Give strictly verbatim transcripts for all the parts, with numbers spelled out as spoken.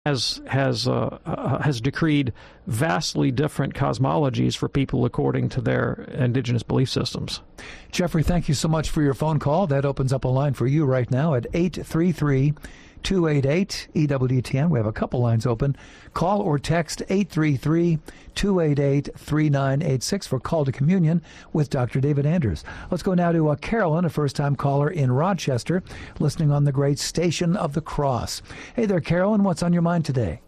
has has uh, uh, has decreed vastly different cosmologies for people according to their indigenous belief systems. Jeffrey, thank you so much for your phone call. That opens up a line for you right now at eight three three, two eight eight, E W T N. We have a couple lines open. Call or text eight three three, two eight eight, three nine eight six for Call to Communion with Doctor David Anders. Let's go now to uh, Carolyn, a first-time caller in Rochester, listening on the great Station of the Cross. Hey there, Carolyn. What's on your mind today?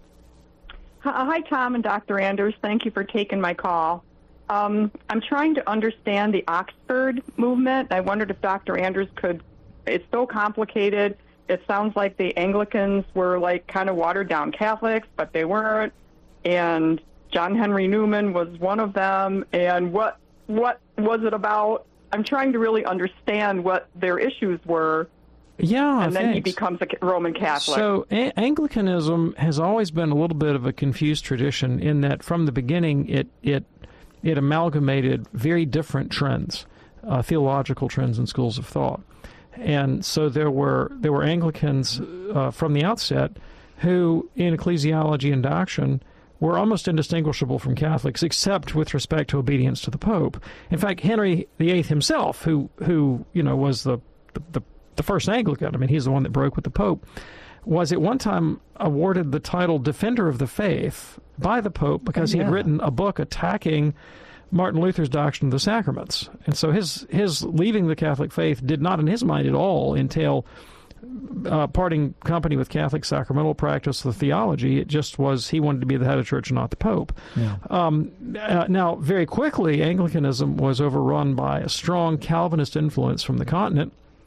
Hi, Tom and Doctor Anders. Thank you for taking my call. Um, I'm trying to understand the Oxford movement. I wondered if Doctor Anders could. It's so complicated. It sounds like the Anglicans were like kind of watered down Catholics, but they weren't. And John Henry Newman was one of them. And what what was it about? I'm trying to really understand what their issues were. Yeah, and then thanks. he becomes a Roman Catholic. So a- Anglicanism has always been a little bit of a confused tradition in that from the beginning it it it amalgamated very different trends, uh, theological trends and schools of thought. And so there were there were Anglicans uh, from the outset who, in ecclesiology and doctrine, were almost indistinguishable from Catholics, except with respect to obedience to the Pope. In fact, Henry the Eighth himself, who who you know was the the, the the first Anglican, I mean, he's the one that broke with the Pope, was at one time awarded the title Defender of the Faith by the Pope because yeah. he had written a book attacking Martin Luther's doctrine of the sacraments. And so his his leaving the Catholic faith did not, in his mind at all, entail uh, parting company with Catholic sacramental practice, the theology. It just was he wanted to be the head of the church and not the Pope. Yeah. Um, uh, now, very quickly, Anglicanism was overrun by a strong Calvinist influence from the continent.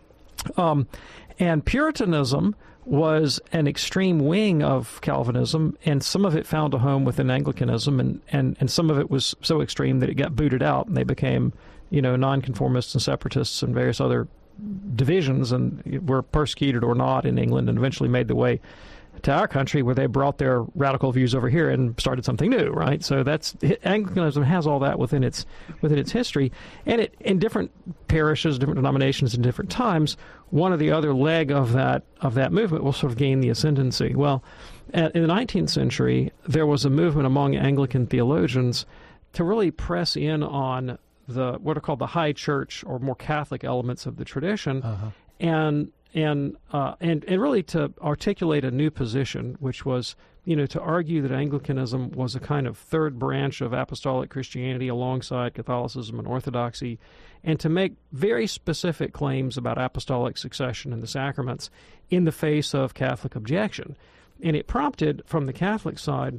Um, and Puritanism was an extreme wing of Calvinism, and some of it found a home within Anglicanism, and, and, and some of it was so extreme that it got booted out, and they became, you know, nonconformists and separatists and various other divisions, and were persecuted or not in England, and eventually made the way to our country, where they brought their radical views over here and started something new, right? So that's Anglicanism has all that within its within its history, and it in different parishes, different denominations, in different times, one or the other leg of that of that movement will sort of gain the ascendancy. Well, in the nineteenth century, there was a movement among Anglican theologians to really press in on the what are called the high church or more Catholic elements of the tradition, uh-huh. and and uh, and and really to articulate a new position, which was, you know, to argue that Anglicanism was a kind of third branch of apostolic Christianity alongside Catholicism and Orthodoxy, and to make very specific claims about apostolic succession and the sacraments in the face of Catholic objection. And it prompted, from the Catholic side,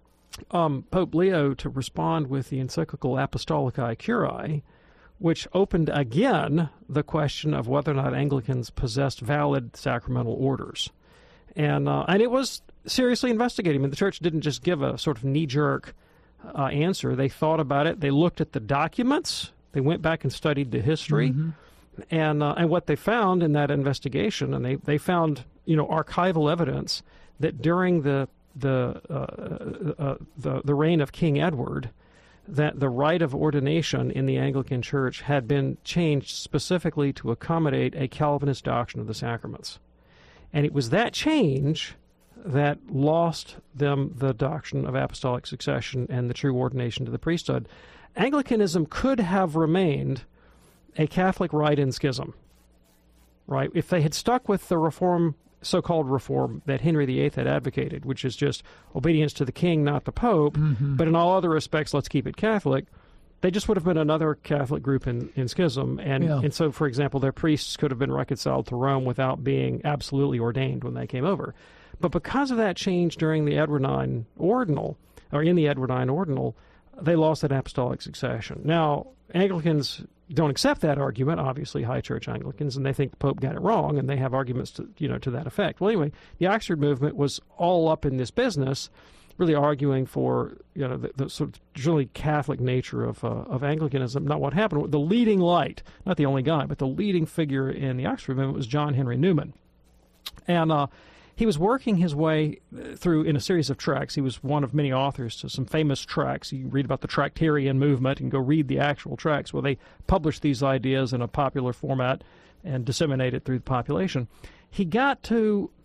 um, Pope Leo to respond with the encyclical Apostolicae Curiae, which opened again the question of whether or not Anglicans possessed valid sacramental orders. And uh, and it was seriously investigated. I mean, the church didn't just give a sort of knee-jerk uh, answer. They thought about it. They looked at the documents. They went back and studied the history. Mm-hmm. And uh, and what they found in that investigation, and they, they found, you know, archival evidence that during the the uh, uh, the, the reign of King Edward, that the rite of ordination in the Anglican Church had been changed specifically to accommodate a Calvinist doctrine of the sacraments. And it was that change that lost them the doctrine of apostolic succession and the true ordination to the priesthood. Anglicanism could have remained a Catholic rite in schism, right? If they had stuck with the reform, so-called reform that Henry the Eighth had advocated, which is just obedience to the king, not the Pope, mm-hmm. but in all other respects, let's keep it Catholic, they just would have been another Catholic group in, in schism. And, yeah. and so, for example, their priests could have been reconciled to Rome without being absolutely ordained when they came over. But because of that change during the Edwardine Ordinal, or in the Edwardine Ordinal, they lost that apostolic succession. Now, Anglicans don't accept that argument, obviously, high church Anglicans, and they think the Pope got it wrong, and they have arguments to, you know, to that effect. Well, anyway, the Oxford movement was all up in this business, really arguing for, you know, the, the sort of really Catholic nature of uh, of Anglicanism. Now, what happened, the leading light, not the only guy, but the leading figure in the Oxford movement was John Henry Newman. And uh, he was working his way through in a series of tracts. He was one of many authors to some famous tracts. You read about the Tractarian movement and go read the actual tracts where they published these ideas in a popular format and disseminated through the population. He got to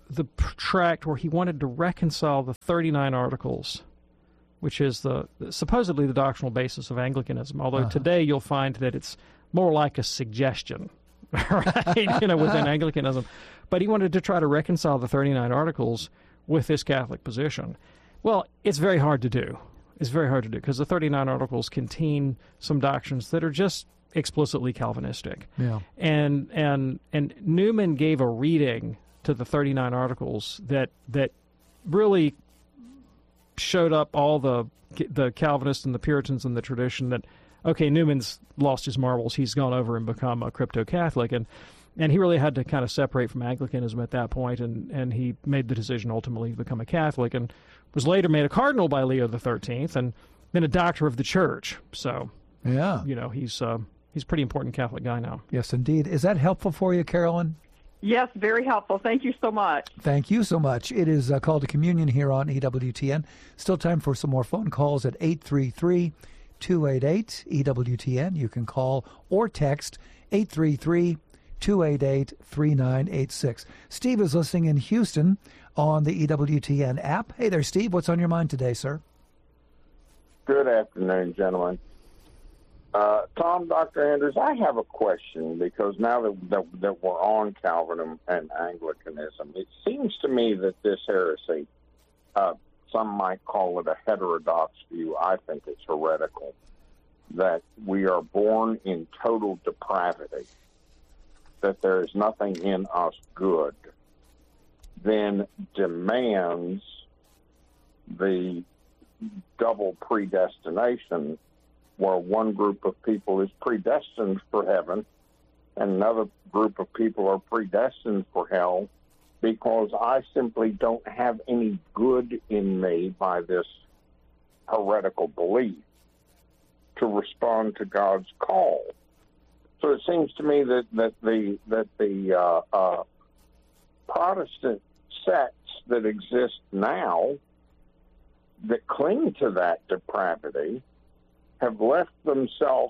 the tract where he wanted to reconcile the thirty-nine Articles, which is the supposedly the doctrinal basis of Anglicanism, although uh-huh. today you'll find that it's more like a suggestion, right, you know, within Anglicanism. But he wanted to try to reconcile the thirty-nine Articles with this Catholic position. Well, it's very hard to do. It's very hard to do because the thirty-nine Articles contain some doctrines that are just explicitly Calvinistic. Yeah. And and and Newman gave a reading to the thirty-nine Articles that that really showed up all the the Calvinists and the Puritans in the tradition that, okay, Newman's lost his marbles. He's gone over and become a crypto-Catholic. And and he really had to kind of separate from Anglicanism at that point, and, and he made the decision ultimately to become a Catholic and was later made a cardinal by Leo the thirteenth and then a doctor of the church. So, yeah, you know, he's uh, he's a pretty important Catholic guy now. Yes, indeed. Is that helpful for you, Carolyn? Yes, very helpful. Thank you so much. Thank you so much. It is uh, Call to Communion here on E W T N. Still time for some more phone calls at eight three three, two eight eight, E W T N. You can call or text eight three three, two eight eight, three nine eight six. Steve is listening in Houston on the E W T N app. Hey there, Steve. What's on your mind today, sir? Good afternoon, gentlemen. Uh, Tom, Doctor Andrews, I have a question because now that, that, that we're on Calvinism and Anglicanism, it seems to me that this heresy, uh, some might call it a heterodox view, I think it's heretical, that we are born in total depravity, that there is nothing in us good, then demands the double predestination, where one group of people is predestined for heaven and another group of people are predestined for hell, because I simply don't have any good in me by this heretical belief to respond to God's call. So it seems to me that, that the that the uh, uh, Protestant sects that exist now that cling to that depravity have left themselves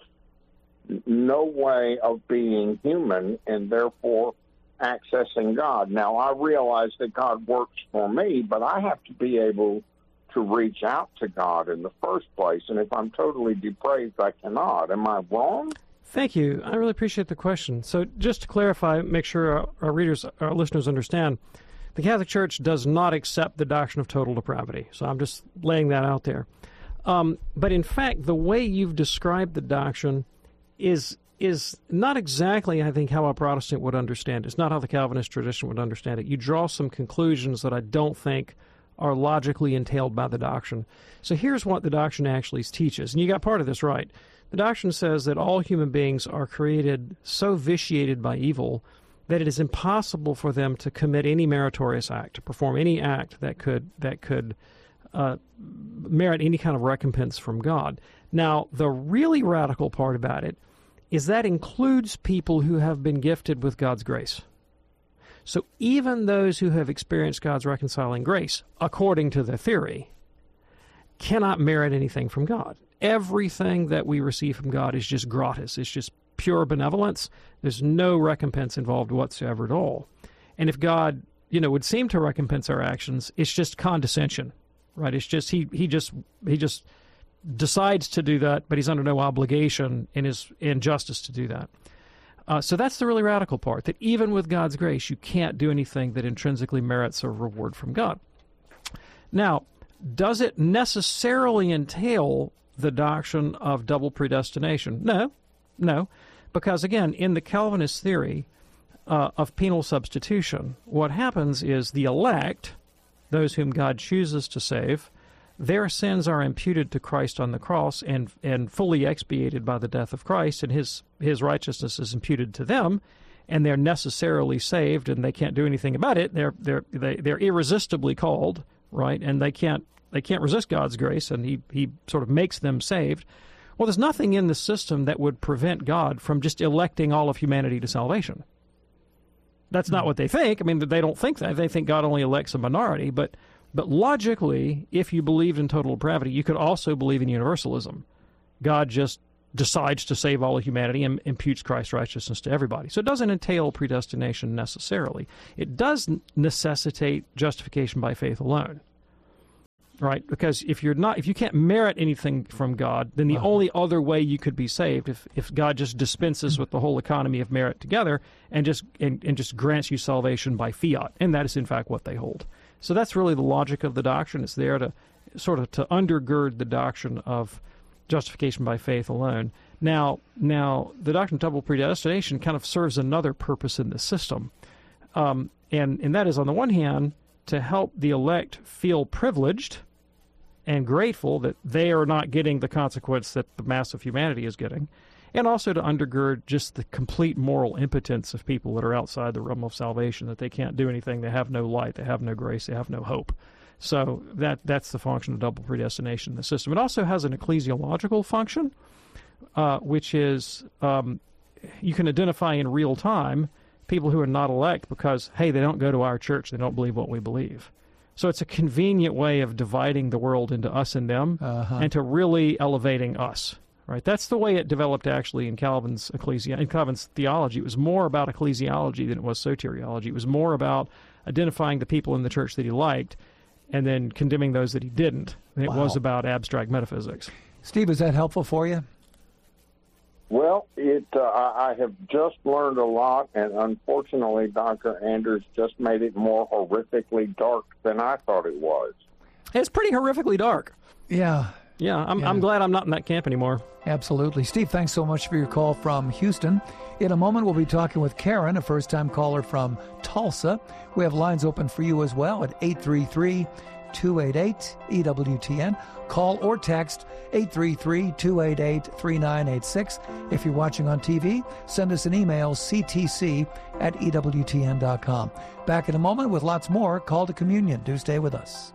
no way of being human and therefore accessing God. Now, I realize that God works for me, but I have to be able to reach out to God in the first place. And if I'm totally depraved, I cannot. Am I wrong? Thank you. I really appreciate the question. So just to clarify, make sure our, our readers, our listeners understand, the Catholic Church does not accept the doctrine of total depravity. So I'm just laying that out there. Um, but in fact, the way you've described the doctrine is is not exactly, I think, how a Protestant would understand it. It's not how the Calvinist tradition would understand it. You draw some conclusions that I don't think are logically entailed by the doctrine. So here's what the doctrine actually teaches, and you got part of this right. The doctrine says that all human beings are created so vitiated by evil that it is impossible for them to commit any meritorious act, to perform any act that could that could uh, merit any kind of recompense from God. Now, the really radical part about it is that includes people who have been gifted with God's grace. So even those who have experienced God's reconciling grace, according to the theory, cannot merit anything from God. Everything that we receive from God is just gratis. It's just pure benevolence. There's no recompense involved whatsoever at all. And if God, you know, would seem to recompense our actions, it's just condescension, right? It's just he he just he just decides to do that, but he's under no obligation in his injustice to do that. Uh, so that's the really radical part, that even with God's grace, you can't do anything that intrinsically merits a reward from God. Now, does it necessarily entail the doctrine of double predestination? No, no, because again, in the Calvinist theory uh, of penal substitution, what happens is the elect, those whom God chooses to save, their sins are imputed to Christ on the cross and and fully expiated by the death of Christ, and his his righteousness is imputed to them, and they're necessarily saved, and they can't do anything about it. They're they're they, they're irresistibly called, right? And they can't they can't resist God's grace, and he he sort of makes them saved. Well, there's nothing in the system that would prevent God from just electing all of humanity to salvation. That's not what they think. I mean, they don't think that. They think God only elects a minority, but But logically, if you believed in total depravity, you could also believe in universalism. God just decides to save all of humanity and imputes Christ's righteousness to everybody. So it doesn't entail predestination necessarily. It does necessitate justification by faith alone. Right, because if you're not, if you can't merit anything from God, then the uh-huh. only other way you could be saved, if if God just dispenses with the whole economy of merit together and just and, and just grants you salvation by fiat, and that is in fact what they hold. So that's really the logic of the doctrine. It's there to sort of to undergird the doctrine of justification by faith alone. Now, now the doctrine of double predestination kind of serves another purpose in the system, um, and and that is on the one hand to help the elect feel privileged and grateful that they are not getting the consequence that the mass of humanity is getting, and also to undergird just the complete moral impotence of people that are outside the realm of salvation, that they can't do anything, they have no light, they have no grace, they have no hope. So that that's the function of double predestination in the system. It also has an ecclesiological function, uh, which is um, you can identify in real time people who are not elect because, hey, they don't go to our church, they don't believe what we believe. So it's a convenient way of dividing the world into us and them, uh-huh. and to really elevating us. Right? That's the way it developed actually in Calvin's ecclesi- in Calvin's theology. It was more about ecclesiology than it was soteriology. It was more about identifying the people in the church that he liked and then condemning those that he didn't. And it wow. was about abstract metaphysics. Steve, is that helpful for you? Well, it. Uh, I have just learned a lot, and unfortunately, Doctor Anders just made it more horrifically dark than I thought it was. It's pretty horrifically dark. Yeah. Yeah, I'm, yeah. I'm glad I'm not in that camp anymore. Absolutely. Steve, thanks so much for your call from Houston. In a moment, we'll be talking with Karen, a first-time caller from Tulsa. We have lines open for you as well at eight three three, two eight eight, E W T N. Call or text eight three three, two eight eight, three nine eight six. If you're watching on T V, send us an email, c t c at e w t n dot com. Back in a moment with lots more. Call to Communion. Do stay with us.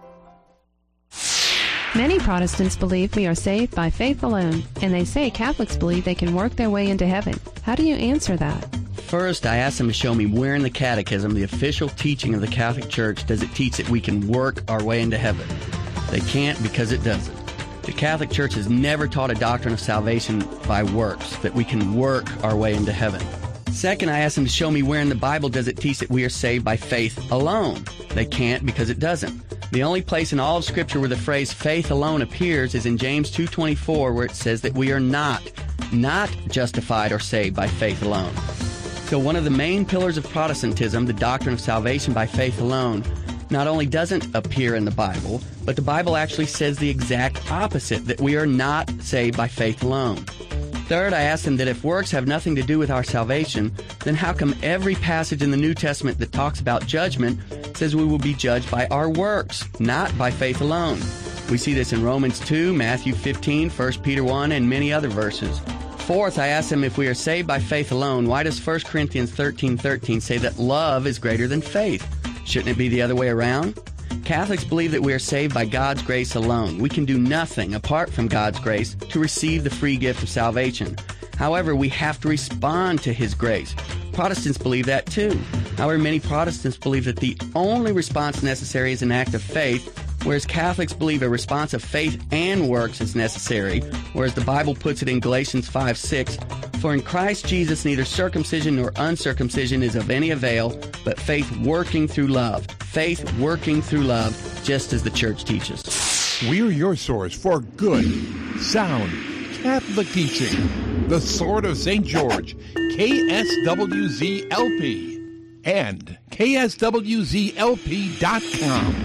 Many Protestants believe we are saved by faith alone, and they say Catholics believe they can work their way into heaven. How do you answer that? First, I asked them to show me where in the Catechism, the official teaching of the Catholic Church, does it teach that we can work our way into heaven. They can't because it doesn't. The Catholic Church has never taught a doctrine of salvation by works, that we can work our way into heaven. Second, I asked them to show me where in the Bible does it teach that we are saved by faith alone. They can't because it doesn't. The only place in all of Scripture where the phrase faith alone appears is in James two twenty-four, where it says that we are not, not justified or saved by faith alone. So one of the main pillars of Protestantism, the doctrine of salvation by faith alone, not only doesn't appear in the Bible, but the Bible actually says the exact opposite, that we are not saved by faith alone. Third, I asked them that if works have nothing to do with our salvation, then how come every passage in the New Testament that talks about judgment says we will be judged by our works, not by faith alone? We see this in Romans two, Matthew fifteen, First Peter one, and many other verses. Fourth, I asked them if we are saved by faith alone, why does First Corinthians thirteen thirteen say that love is greater than faith? Shouldn't it be the other way around? Catholics believe that we are saved by God's grace alone. We can do nothing apart from God's grace to receive the free gift of salvation. However, we have to respond to His grace. Protestants believe that too. However, many Protestants believe that the only response necessary is an act of faith, whereas Catholics believe a response of faith and works is necessary, whereas the Bible puts it in Galatians five six, for in Christ Jesus neither circumcision nor uncircumcision is of any avail, but faith working through love. Faith working through love, just as the Church teaches. We're your source for good, sound, Catholic teaching. The Sword of Saint George, K S W Z L P, and K S W Z L P dot com.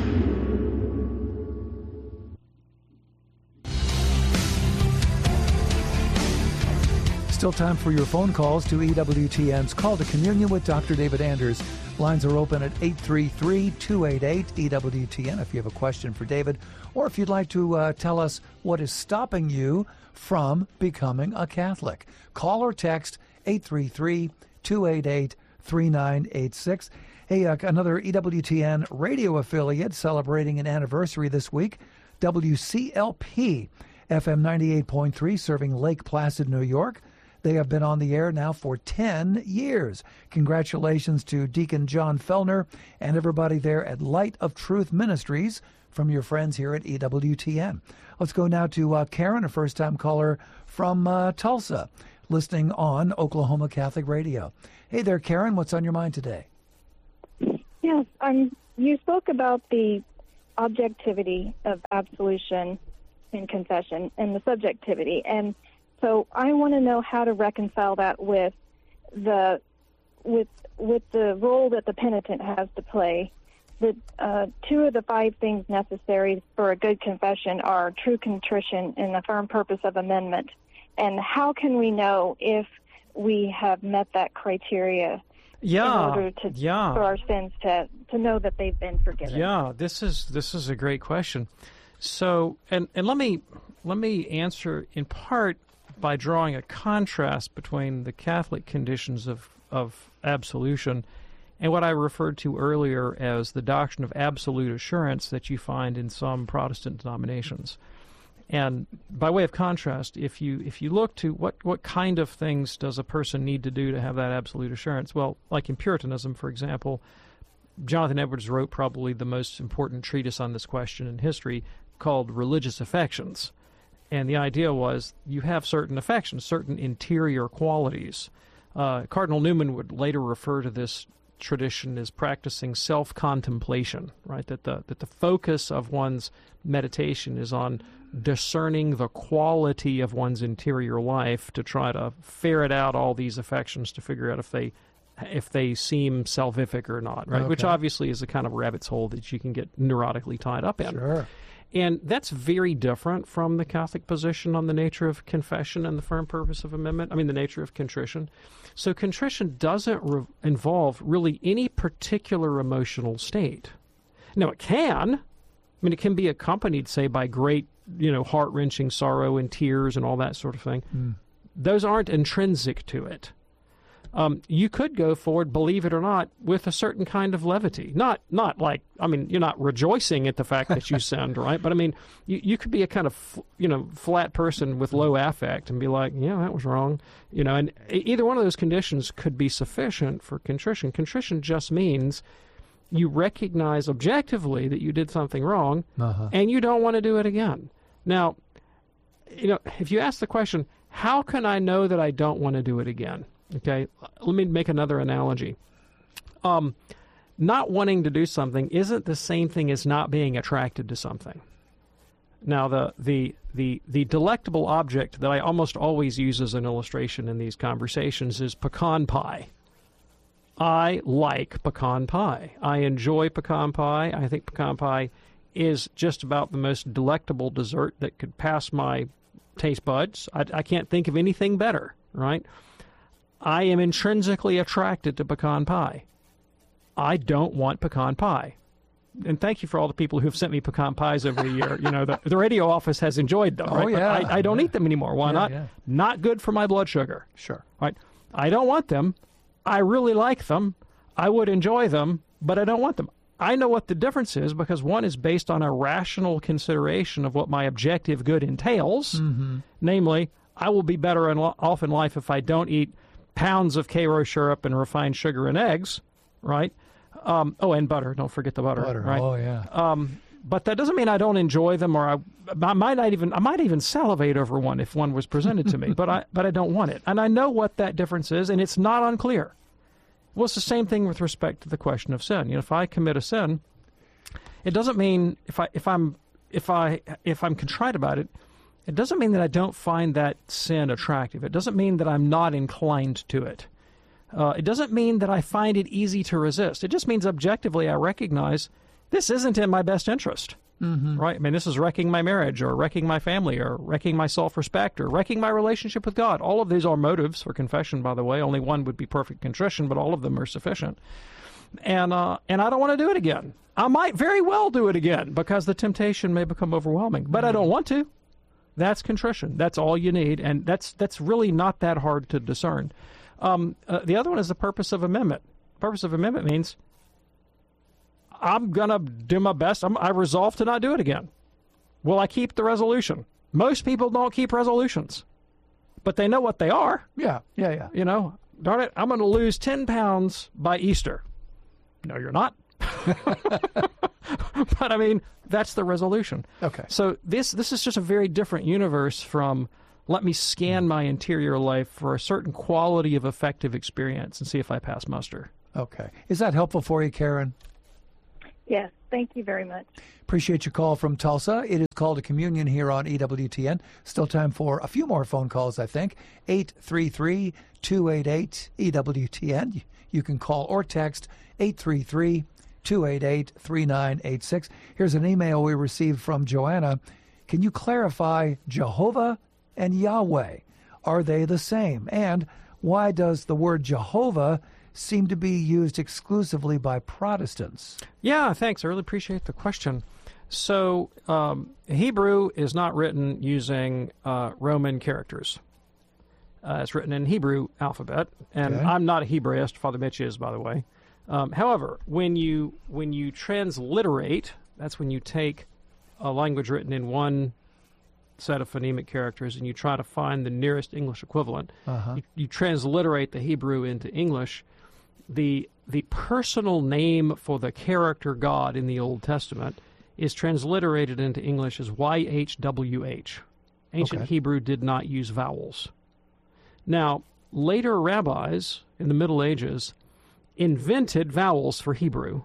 Still time for your phone calls to E W T N's Call to Communion with Doctor David Anders. Lines are open at eight three three, two eight eight, E W T N if you have a question for David, or if you'd like to uh, tell us what is stopping you from becoming a Catholic. Call or text eight three three, two eight eight, three nine eight six. Hey, uh, another E W T N radio affiliate celebrating an anniversary this week, W C L P, F M ninety-eight point three, serving Lake Placid, New York. They have been on the air now for ten years. Congratulations to Deacon John Fellner and everybody there at Light of Truth Ministries from your friends here at E W T N. Let's go now to uh, Karen, a first-time caller from uh, Tulsa, listening on Oklahoma Catholic Radio. Hey there, Karen. What's on your mind today? Yes, um, you spoke about the objectivity of absolution in confession and the subjectivity. And so I want to know how to reconcile that with the with with the role that the penitent has to play. The uh, two of the five things necessary for a good confession are true contrition and the firm purpose of amendment. And how can we know if we have met that criteria yeah, in order to yeah. for our sins to, to know that they've been forgiven? Yeah, this is this is a great question. So, and, and let me let me answer in part by drawing a contrast between the Catholic conditions of of absolution and what I referred to earlier as the doctrine of absolute assurance that you find in some Protestant denominations. And by way of contrast, if you if you look to what, what kind of things does a person need to do to have that absolute assurance, well, like in Puritanism, for example, Jonathan Edwards wrote probably the most important treatise on this question in history called Religious Affections. And the idea was you have certain affections, certain interior qualities. Uh, Cardinal Newman would later refer to this tradition as practicing self-contemplation, right? That the that the focus of one's meditation is on discerning the quality of one's interior life to try to ferret out all these affections to figure out if they if they seem salvific or not, right? Okay. Which obviously is a kind of rabbit's hole that you can get neurotically tied up in. Sure. And that's very different from the Catholic position on the nature of confession and the firm purpose of amendment. I mean, the nature of contrition. So contrition doesn't re- involve really any particular emotional state. Now, it can. I mean, it can be accompanied, say, by great, you know, heart-wrenching sorrow and tears and all that sort of thing. Mm. Those aren't intrinsic to it. Um, you could go forward, believe it or not, with a certain kind of levity. Not not like, I mean, you're not rejoicing at the fact that you sinned, right? But, I mean, you, you could be a kind of, you know, flat person with low affect and be like, yeah, that was wrong. You know, and either one of those conditions could be sufficient for contrition. Contrition just means you recognize objectively that you did something wrong, uh-huh. and you don't want to do it again. Now, you know, if you ask the question, how can I know that I don't want to do it again? Okay, let me make another analogy. Um, not wanting to do something isn't the same thing as not being attracted to something. Now, the the the the delectable object that I almost always use as an illustration in these conversations is pecan pie. I like pecan pie. I enjoy pecan pie. I think pecan pie is just about the most delectable dessert that could pass my taste buds. I, I can't think of anything better, right? I am intrinsically attracted to pecan pie. I don't want pecan pie. And thank you for all the people who have sent me pecan pies over the year. You know, the, the radio office has enjoyed them. Oh, right? yeah. But I, I don't yeah. eat them anymore. Why yeah, not? Yeah. Not good for my blood sugar. Sure. Right? I don't want them. I really like them. I would enjoy them, but I don't want them. I know what the difference is because one is based on a rational consideration of what my objective good entails. Mm-hmm. Namely, I will be better in, off in life if I don't eat pounds of Karo syrup and refined sugar and eggs, right? Um, oh, and butter. Don't forget the butter. Butter. Right? Oh, yeah. Um, but that doesn't mean I don't enjoy them, or I, I might not even I might even salivate over one if one was presented to me. but I but I don't want it, and I know what that difference is, and it's not unclear. Well, it's the same thing with respect to the question of sin. You know, if I commit a sin, it doesn't mean if I if I'm if I if I'm contrite about it. It doesn't mean that I don't find that sin attractive. It doesn't mean that I'm not inclined to it. Uh, it doesn't mean that I find it easy to resist. It just means objectively I recognize this isn't in my best interest. Mm-hmm. Right? I mean, this is wrecking my marriage or wrecking my family or wrecking my self-respect or wrecking my relationship with God. All of these are motives for confession, by the way. Only one would be perfect contrition, but all of them are sufficient. And, uh, and I don't want to do it again. I might very well do it again because the temptation may become overwhelming, but mm-hmm. I don't want to. That's contrition. That's all you need, and that's that's really not that hard to discern. Um, uh, the other one is the purpose of amendment. Purpose of amendment means I'm going to do my best. I'm, I resolve to not do it again. Will I keep the resolution? Most people don't keep resolutions, but they know what they are. Yeah, yeah, yeah. You know, darn it, I'm going to lose ten pounds by Easter. No, you're not. But, I mean, that's the resolution. Okay. So this this is just a very different universe from let me scan my interior life for a certain quality of effective experience and see if I pass muster. Okay. Is that helpful for you, Karen? Yes, thank you very much. Appreciate your call from Tulsa. It is called a communion here on E W T N. Still time for a few more phone calls, I think. eight three three, two eight eight, E W T N. You can call or text eight three three, two eight eight, three nine eight six. Here's an email we received from Joanna. Can you clarify Jehovah and Yahweh? Are they the same? And why does the word Jehovah seem to be used exclusively by Protestants? Yeah, thanks. I really appreciate the question. So um, Hebrew is not written using uh, Roman characters. Uh, it's written in Hebrew alphabet, and Okay. I'm not a Hebraist. Father Mitch is, by the way. Um, however, when you when you transliterate, that's when you take a language written in one set of phonemic characters and you try to find the nearest English equivalent. Uh-huh. You, you transliterate the Hebrew into English. The the personal name for the character God in the Old Testament is transliterated into English as Y H W H. Ancient Okay. Hebrew did not use vowels. Now, later rabbis in the Middle Ages invented vowels for Hebrew.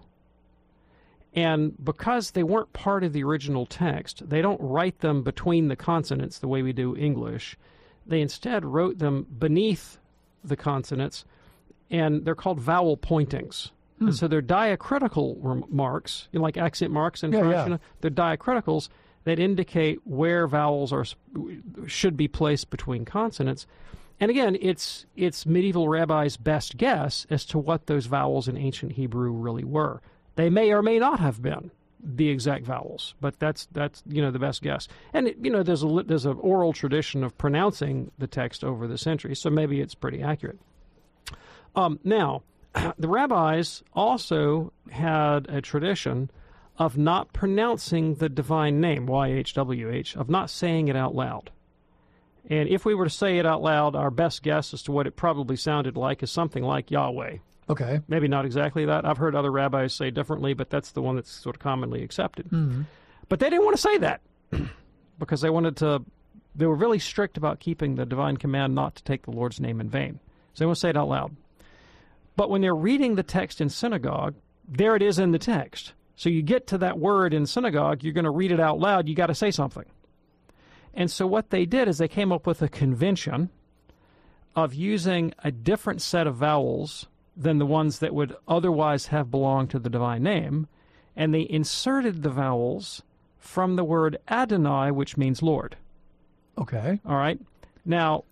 And because they weren't part of the original text, they don't write them between the consonants the way we do English. They instead wrote them beneath the consonants, and they're called vowel pointings. Hmm. And so they're diacritical rem- marks, you know, like accent marks in Yeah, French. yeah. You know, they're diacriticals that indicate where vowels are should be placed between consonants. And again, it's it's medieval rabbis' best guess as to what those vowels in ancient Hebrew really were. They may or may not have been the exact vowels, but that's that's you know the best guess. And it, you know there's a li- there's an oral tradition of pronouncing the text over the centuries, so maybe it's pretty accurate. Um, now, the rabbis also had a tradition of not pronouncing the divine name Y H W H, of not saying it out loud. And if we were to say it out loud, our best guess as to what it probably sounded like is something like Yahweh. Okay. Maybe not exactly that. I've heard other rabbis say differently, but that's the one that's sort of commonly accepted. Mm-hmm. But they didn't want to say that because they wanted to, they were really strict about keeping the divine command not to take the Lord's name in vain. So they want to say it out loud. But when they're reading the text in synagogue, there it is in the text. So you get to that word in synagogue, you're going to read it out loud, you got to say something. And so what they did is they came up with a convention of using a different set of vowels than the ones that would otherwise have belonged to the divine name, and they inserted the vowels from the word Adonai, which means Lord. Okay. All right? Now,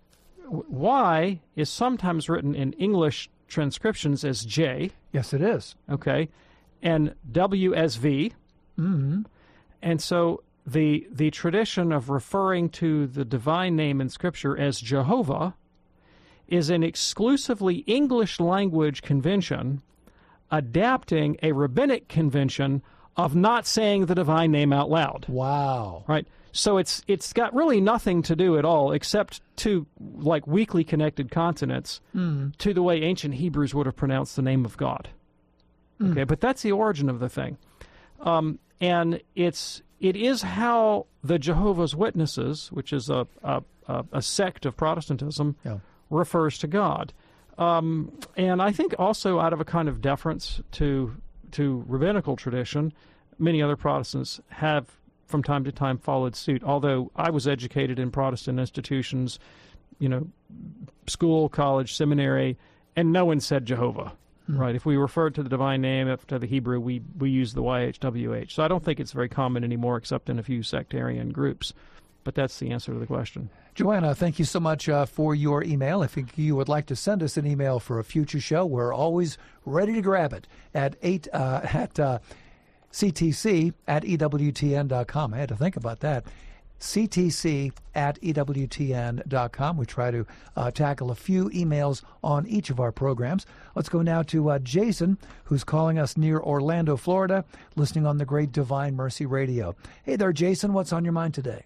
Y is sometimes written in English transcriptions as J, Yes, it is. okay, and W as V. Mm-hmm. And so the the tradition of referring to the divine name in Scripture as Jehovah is an exclusively English language convention adapting a rabbinic convention of not saying the divine name out loud. Wow. Right? So it's it's got really nothing to do at all except two like weakly connected consonants Mm. to the way ancient Hebrews would have pronounced the name of God. Okay, but that's the origin of the thing. Um, and it's it is how the Jehovah's Witnesses, which is a a, a, a sect of Protestantism, Yeah. refers to God. Um, and I think also out of a kind of deference to to rabbinical tradition, many other Protestants have from time to time followed suit. Although I was educated in Protestant institutions, you know, school, college, seminary, and no one said Jehovah. Right. If we referred to the divine name, if to the Hebrew, we, we use the Y H W H. So I don't think it's very common anymore except in a few sectarian groups. But that's the answer to the question. Joanna, thank you so much uh, for your email. If you would like to send us an email for a future show, we're always ready to grab it at eight uh, at uh, C T C at E W T N dot com. I had to think about that. C T C at E W T N dot com. We try to uh, tackle a few emails on each of our programs. Let's go now to uh, Jason, who's calling us near Orlando, Florida, listening on the Great Divine Mercy Radio. Hey there, Jason. What's on your mind today?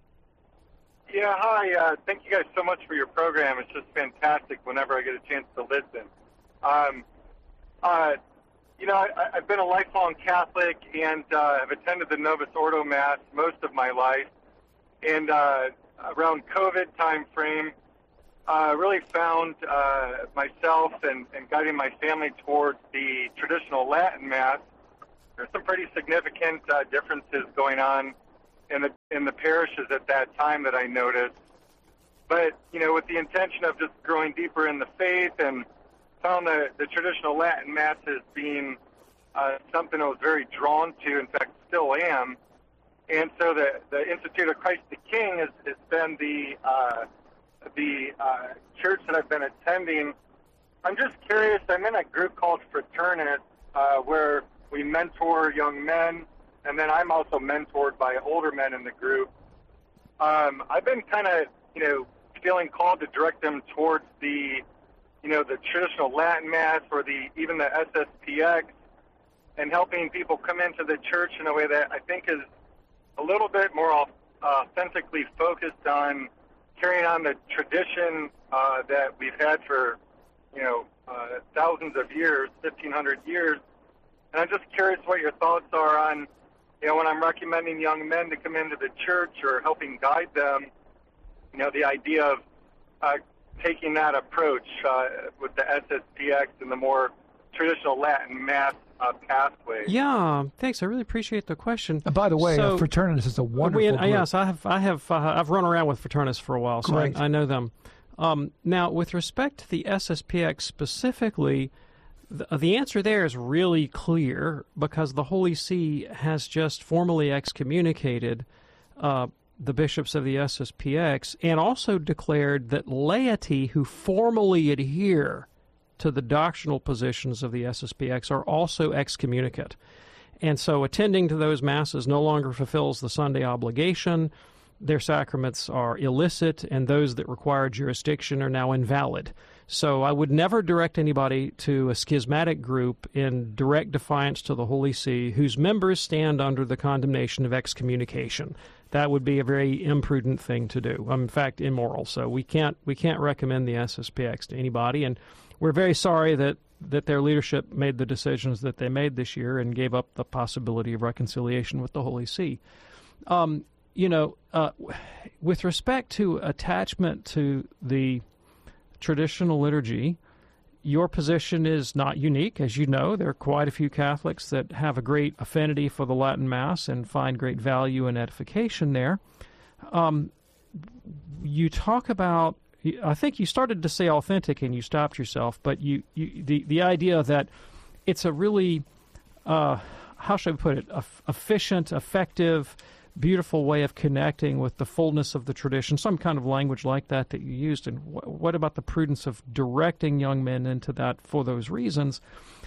Yeah, hi. Uh, thank you guys so much for your program. It's just fantastic whenever I get a chance to listen. Um, uh, you know, I, I've been a lifelong Catholic and uh, have attended the Novus Ordo Mass most of my life. And uh, around COVID time frame, I uh, really found uh, myself and, and guiding my family towards the traditional Latin Mass. There's some pretty significant uh, differences going on in the in the parishes at that time that I noticed. But, you know, with the intention of just growing deeper in the faith, and found the, the traditional Latin Mass as being uh, something I was very drawn to, in fact, still am. And so the, the Institute of Christ the King has, has been the, uh, the uh, church that I've been attending. I'm just curious, I'm in a group called Fraternus, uh, where we mentor young men, and then I'm also mentored by older men in the group. Um, I've been kind of, you know, feeling called to direct them towards the, you know, the traditional Latin Mass or the even the S S P X, and helping people come into the church in a way that I think is a little bit more authentically focused on carrying on the tradition uh, that we've had for, you know, uh, thousands of years, fifteen hundred years. And I'm just curious what your thoughts are on, you know, when I'm recommending young men to come into the church or helping guide them, you know, the idea of uh, taking that approach uh, with the S S P X and the more traditional Latin Mass uh, pathway. Yeah, thanks. I really appreciate the question. Uh, by the way, so, uh, Fraternus is a wonderful we, group. Yes, I have. I have. Uh, I've run around with Fraternus for a while, so I, I know them. Um, now, with respect to the S S P X specifically, the, the answer there is really clear because the Holy See has just formally excommunicated uh, the bishops of the S S P X and also declared that laity who formally adhere to the doctrinal positions of the S S P X are also excommunicate. And so attending to those masses no longer fulfills the Sunday obligation. Their sacraments are illicit, and those that require jurisdiction are now invalid. So I would never direct anybody to a schismatic group in direct defiance to the Holy See whose members stand under the condemnation of excommunication. That would be a very imprudent thing to do. Um, in fact, immoral. So we can't we can't recommend the S S P X to anybody, and we're very sorry that, that their leadership made the decisions that they made this year and gave up the possibility of reconciliation with the Holy See. Um, you know, uh, with respect to attachment to the traditional liturgy, your position is not unique. As you know, there are quite a few Catholics that have a great affinity for the Latin Mass and find great value and edification there. Um, you talk about, I think you started to say authentic and you stopped yourself, but you, you the, the idea that it's a really, uh, how should I put it, efficient, effective, beautiful way of connecting with the fullness of the tradition, some kind of language like that that you used. And wh- what about the prudence of directing young men into that for those reasons?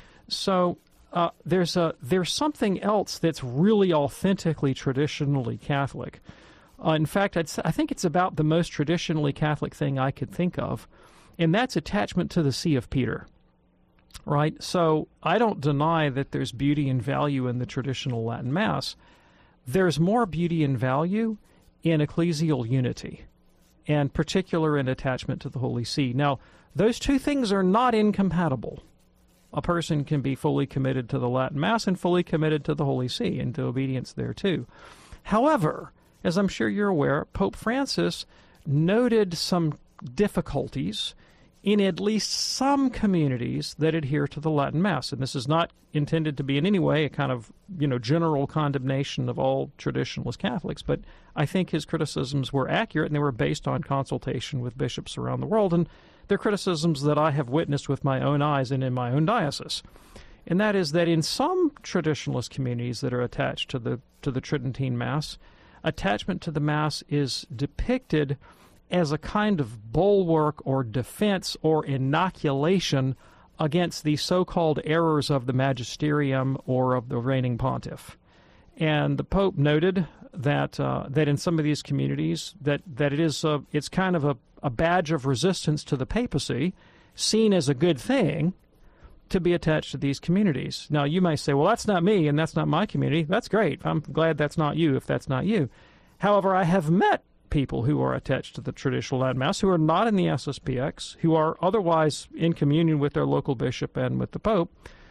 So uh, there's a there's something else that's really authentically traditionally Catholic. Uh, in fact, I'd, I think it's about the most traditionally Catholic thing I could think of, and that's attachment to the See of Peter. Right? So I don't deny that there's beauty and value in the traditional Latin Mass. There's more beauty and value in ecclesial unity, and particular in attachment to the Holy See. Now, those two things are not incompatible. A person can be fully committed to the Latin Mass and fully committed to the Holy See and to obedience there too. However, as I'm sure you're aware, Pope Francis noted some difficulties in at least some communities that adhere to the Latin Mass. And this is not intended to be in any way a kind of, you know, general condemnation of all traditionalist Catholics, but I think his criticisms were accurate, and they were based on consultation with bishops around the world, and they're criticisms that I have witnessed with my own eyes and in my own diocese. And that is that in some traditionalist communities that are attached to the to the Tridentine Mass, attachment to the Mass is depicted as a kind of bulwark or defense or inoculation against the so-called errors of the magisterium or of the reigning pontiff. And the Pope noted that uh, that in some of these communities that, that it is a, it's kind of a, a badge of resistance to the papacy, seen as a good thing, to be attached to these communities. Now, you may say, well, that's not me and that's not my community. That's great. I'm glad that's not you if that's not you. However, I have met people who are attached to the traditional Latin Mass who are not in the S S P X, who are otherwise in communion with their local bishop and with the Pope,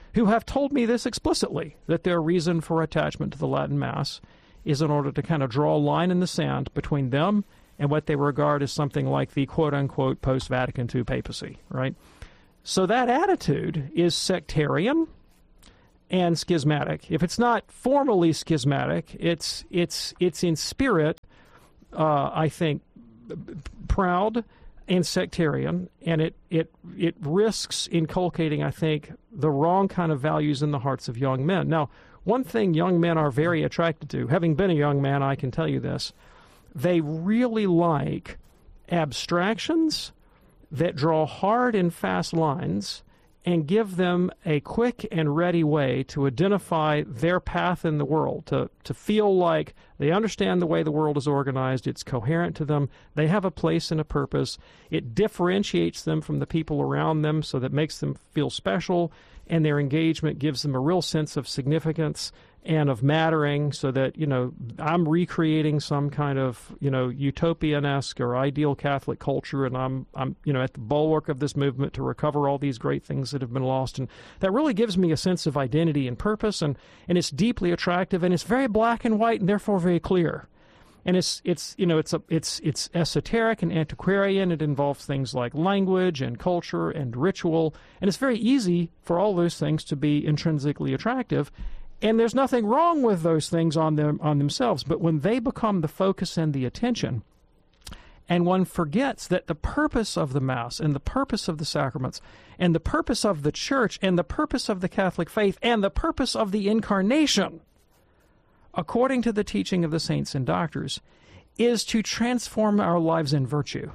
who have told me this explicitly, that their reason for attachment to the Latin Mass is in order to kind of draw a line in the sand between them and what they regard as something like the quote-unquote post-Vatican two papacy, right? So that attitude is sectarian and schismatic. If it's not formally schismatic, it's it's it's in spirit, uh, I think, proud and sectarian, and it, it it risks inculcating, I think, the wrong kind of values in the hearts of young men. Now, one thing young men are very attracted to, having been a young man, I can tell you this, they really like abstractions that draw hard and fast lines and give them a quick and ready way to identify their path in the world, to, to feel like they understand the way the world is organized, it's coherent to them, they have a place and a purpose, it differentiates them from the people around them so that makes them feel special, and their engagement gives them a real sense of significance and of mattering, so that, you know, I'm recreating some kind of, you know, utopian-esque or ideal Catholic culture, and I'm, I'm, you know, at the bulwark of this movement to recover all these great things that have been lost. And that really gives me a sense of identity and purpose, and, and it's deeply attractive, and it's very black and white, and therefore very clear. And it's, it's you know, it's, a, it's, it's esoteric and antiquarian. It involves things like language and culture and ritual, and it's very easy for all those things to be intrinsically attractive. And there's nothing wrong with those things on them on themselves, but when they become the focus and the attention, and one forgets that the purpose of the Mass and the purpose of the sacraments and the purpose of the Church and the purpose of the Catholic faith and the purpose of the Incarnation, according to the teaching of the saints and doctors, is to transform our lives in virtue,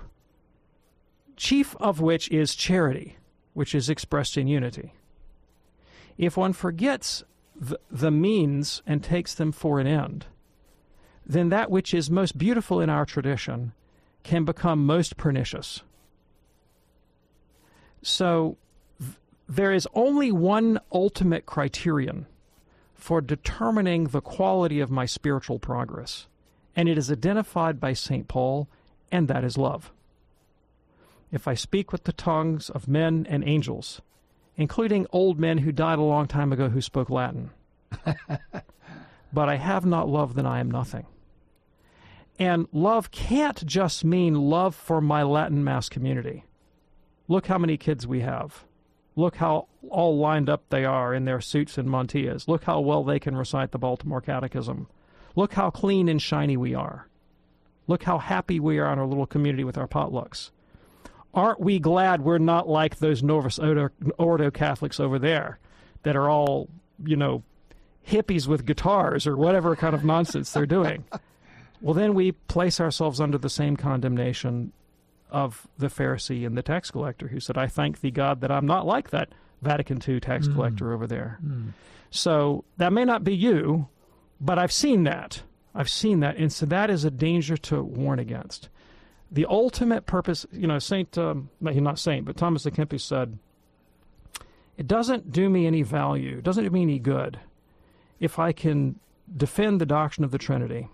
chief of which is charity, which is expressed in unity. If one forgets The, the means and takes them for an end, then that which is most beautiful in our tradition can become most pernicious. So th- there is only one ultimate criterion for determining the quality of my spiritual progress, and it is identified by Saint Paul, and that is love. If I speak with the tongues of men and angels, including old men who died a long time ago who spoke Latin, but I have not love, then I am nothing. And love can't just mean love for my Latin Mass community. Look how many kids we have. Look how all lined up they are in their suits and mantillas. Look how well they can recite the Baltimore Catechism. Look how clean and shiny we are. Look how happy we are in our little community with our potlucks. Aren't we glad we're not like those Novus Ordo, Ordo Catholics over there that are all, you know, hippies with guitars or whatever kind of nonsense they're doing? Well, then we place ourselves under the same condemnation of the Pharisee and the tax collector who said, I thank thee, God, that I'm not like that Vatican two tax mm. collector over there. Mm. So that may not be you, but I've seen that. I've seen that. And so that is a danger to warn against. The ultimate purpose, you know, Saint, um, not Saint, but Thomas à Kempis said, it doesn't do me any value, it doesn't do me any good if I can defend the doctrine of the Trinity,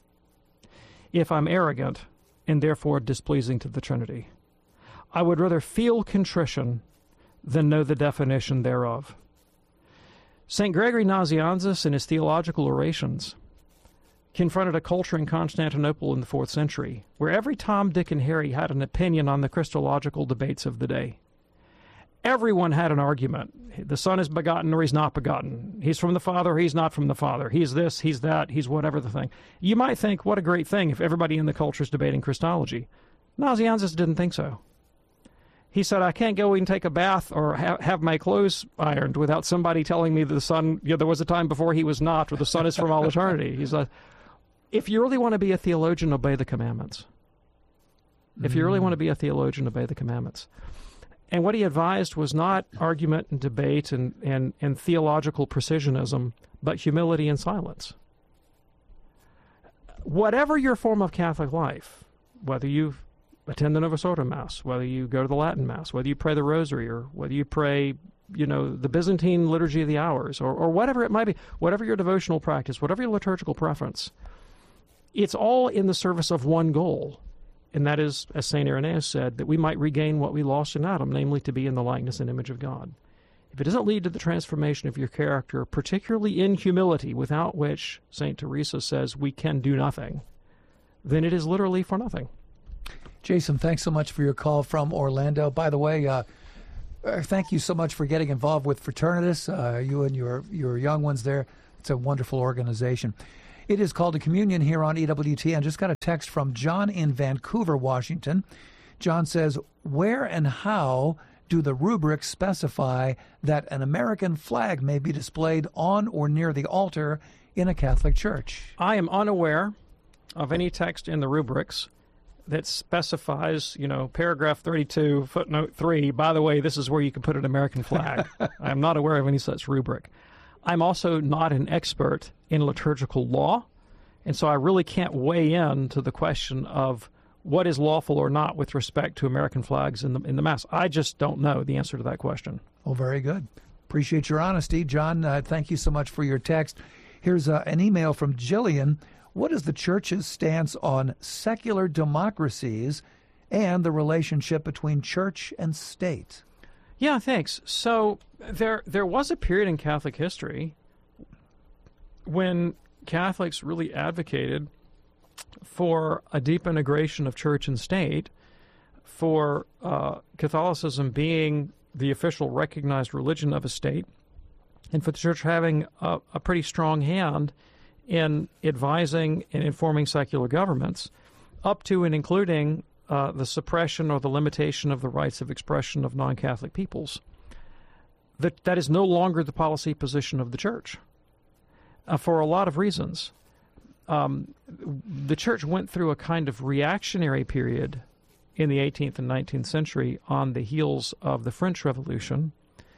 if I'm arrogant and therefore displeasing to the Trinity. I would rather feel contrition than know the definition thereof. Saint Gregory Nazianzus, in his theological orations, confronted a culture in Constantinople in the fourth century where every Tom, Dick, and Harry had an opinion on the Christological debates of the day. Everyone had an argument. The Son is begotten or he's not begotten. He's from the Father or he's not from the Father. He's this, he's that, he's whatever the thing. You might think, what a great thing if everybody in the culture is debating Christology. Nazianzus didn't think so. He said, I can't go and take a bath or ha- have my clothes ironed without somebody telling me that the Son, you know, there was a time before he was not, or the Son is from all eternity. He's like, if you really want to be a theologian, obey the commandments. If you really want to be a theologian, obey the commandments. And what he advised was not argument and debate and, and, and theological precisionism, but humility and silence. Whatever your form of Catholic life, whether you attend the Novus Ordo Mass, whether you go to the Latin Mass, whether you pray the Rosary, or whether you pray, you know, the Byzantine Liturgy of the Hours, or, or whatever it might be, whatever your devotional practice, whatever your liturgical preference, it's all in the service of one goal, and that is, as Saint Irenaeus said, that we might regain what we lost in Adam, namely to be in the likeness and image of God. if it doesn't lead to the transformation of your character, particularly in humility, without which Saint Teresa says we can do nothing, then it is literally for nothing. Jason, thanks so much for your call from Orlando. By the way, uh, uh, thank you so much for getting involved with Fraternitas, uh, you and your, your young ones there. It's a wonderful organization. It is called a communion here on E W T N. Just got a text from John in Vancouver, Washington. John says, where and how do the rubrics specify that an American flag may be displayed on or near the altar in a Catholic church? I am unaware of any text in the rubrics that specifies, you know, paragraph thirty-two, footnote three, by the way, this is where you can put an American flag. I'm not aware of any such rubric. I'm also not an expert in liturgical law, and so I really can't weigh in to the question of what is lawful or not with respect to American flags in the in the Mass. I just don't know the answer to that question. Well, very good. Appreciate your honesty. John, uh, thank you so much for your text. Here's uh, an email from Jillian. What is the Church's stance on secular democracies and the relationship between church and state? Yeah, thanks. So there there was a period in Catholic history when Catholics really advocated for a deep integration of church and state, for uh, Catholicism being the official recognized religion of a state, and for the church having a, a pretty strong hand in advising and informing secular governments, up to and including uh, the suppression or the limitation of the rights of expression of non-Catholic peoples. That, that is no longer the policy position of the church, uh, for a lot of reasons. Um, the church went through a kind of reactionary period in the eighteenth and nineteenth century on the heels of the French Revolution.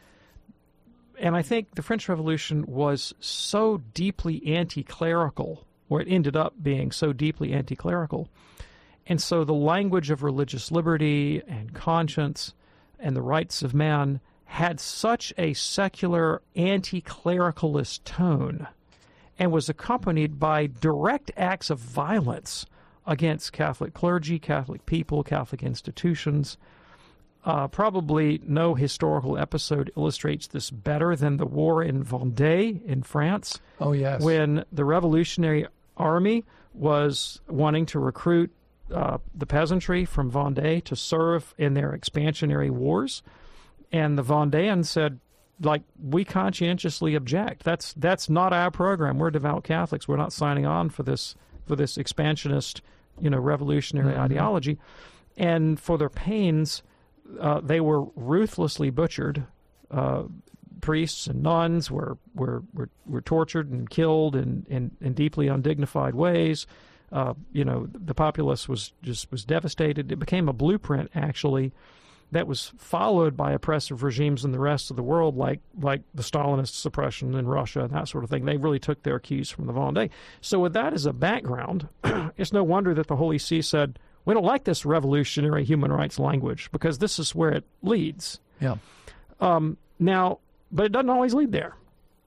And I think the French Revolution was so deeply anti-clerical, or it ended up being so deeply anti-clerical. And so the language of religious liberty and conscience and the rights of man had such a secular anti-clericalist tone, and was accompanied by direct acts of violence against Catholic clergy, Catholic people, Catholic institutions. Uh, probably no historical episode illustrates this better than the war in Vendée in France. Oh, yes. When the Revolutionary Army was wanting to recruit uh, the peasantry from Vendée to serve in their expansionary wars. And the Vendéans said, like, we conscientiously object. That's that's not our program. We're devout Catholics. We're not signing on for this for this expansionist, you know, revolutionary mm-hmm. ideology. And for their pains, uh, they were ruthlessly butchered. Uh, priests and nuns were were were, were tortured and killed in, in, in deeply undignified ways. Uh, you know, the populace was just was devastated. It became a blueprint, actually, that was followed by oppressive regimes in the rest of the world, like like the Stalinist suppression in Russia and that sort of thing. They really took their cues from the Vendée. So with that as a background, it's no wonder that the Holy See said, we don't like this revolutionary human rights language, because this is where it leads. Yeah. Um, now, but it doesn't always lead there.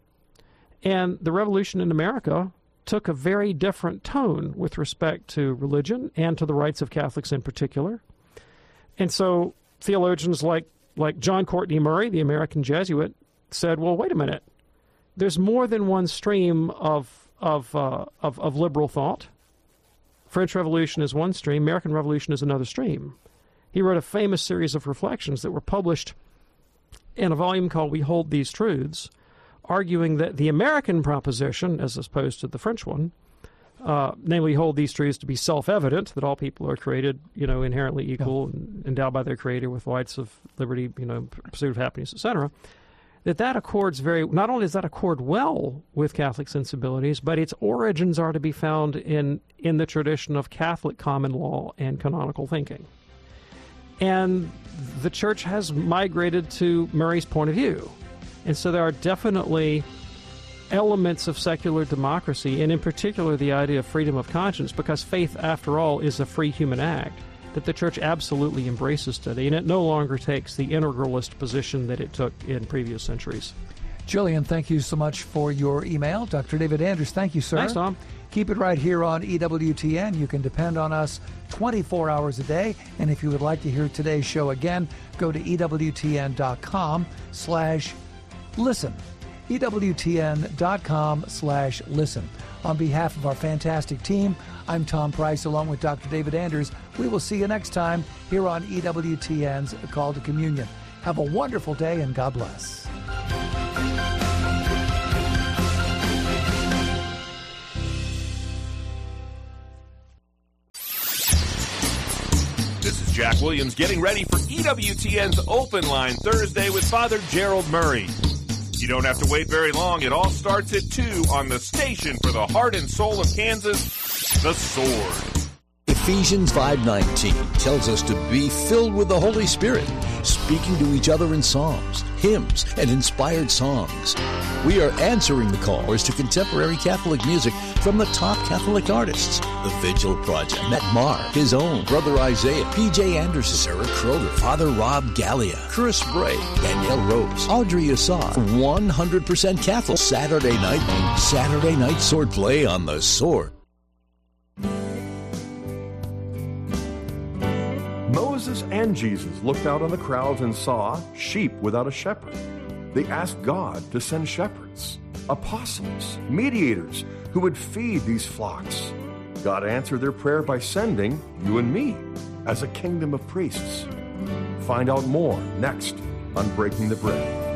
And the revolution in America took a very different tone with respect to religion and to the rights of Catholics in particular. And so theologians like, like John Courtney Murray, the American Jesuit, said, well, wait a minute. There's more than one stream of, of, uh, of, of liberal thought. French Revolution is one stream. American Revolution is another stream. He wrote a famous series of reflections that were published in a volume called We Hold These Truths, arguing that the American proposition, as opposed to the French one, Uh, namely, hold these truths to be self-evident, that all people are created, you know, inherently equal, yeah. and endowed by their Creator with rights of liberty, you know, pursuit of happiness, et cetera. That that accords very, not only does that accord well with Catholic sensibilities, but its origins are to be found in, in the tradition of Catholic common law and canonical thinking. And the Church has migrated to Murray's point of view. And so there are definitely elements of secular democracy, and in particular the idea of freedom of conscience, because faith, after all, is a free human act, that the Church absolutely embraces today, and it no longer takes the integralist position that it took in previous centuries. Jillian, thank you so much for your email. Doctor David Anders, thank you, sir. Thanks, Tom. Keep it right here on E W T N. You can depend on us twenty-four hours a day, and if you would like to hear today's show again, go to E W T N dot com slash listen. E W T N dot com slash listen. On behalf of our fantastic team, I'm Tom Price along with Doctor David Anders. We will see you next time here on E W T N's Call to Communion. Have a wonderful day and God bless. This is Jack Williams getting ready for E W T N's Open Line Thursday with Father Gerald Murray. You don't have to wait very long. It all starts at two on the station for the heart and soul of Kansas, The Sword. Ephesians five nineteen tells us to be filled with the Holy Spirit, speaking to each other in psalms, hymns, and inspired songs. We are answering the callers to contemporary Catholic music from the top Catholic artists. The Vigil Project, Matt Maher, his own, Brother Isaiah, P J Anderson, Sarah Kroger, Father Rob Gallia, Chris Bray, Danielle Rose, Audrey Assad, one hundred percent Catholic. Saturday night, Saturday night swordplay on The Sword. Moses and Jesus looked out on the crowds and saw sheep without a shepherd. They asked God to send shepherds, apostles, mediators who would feed these flocks. God answered their prayer by sending you and me as a kingdom of priests. Find out more next on Breaking the Bread.